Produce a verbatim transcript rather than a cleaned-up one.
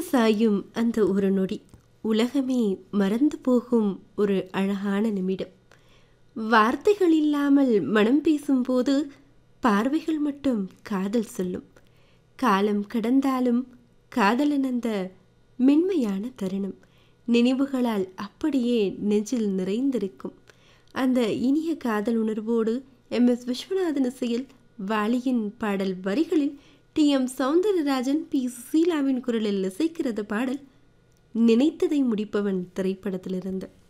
சாயும் அந்த ஒரு நொடி உலகமே மறந்து போகும் ஒரு அழகான நிமிடம். வார்த்தைகள் இல்லாமல் மனம் பேசும்போது பார்வைகள் மட்டும் காதல் சொல்லும். காலம் கடந்தாலும் காதலன் அந்த மென்மையான தருணம் நினைவுகளால் அப்படியே நெஞ்சில் நிறைந்திருக்கும். அந்த இனிய காதல் உணர்வோடு எம் எஸ் விஸ்வநாதன் இசையில் வாலியின் பாடல் வரிகளில் டி எம் சௌந்தரராஜன் பி சுசீலாவின் குரலில் இசைக்கிறது பாடல் நினைத்ததை முடிப்பவன் திரைப்படத்திலிருந்து.